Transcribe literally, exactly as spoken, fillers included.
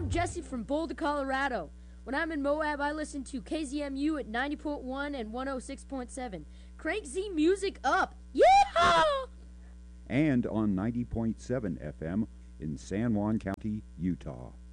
I'm Jesse from Boulder, Colorado. When I'm in Moab, I listen to K Z M U at ninety point one and one oh six point seven. Crank Z music up. Yeehaw! And on ninety point seven F M in San Juan County, Utah.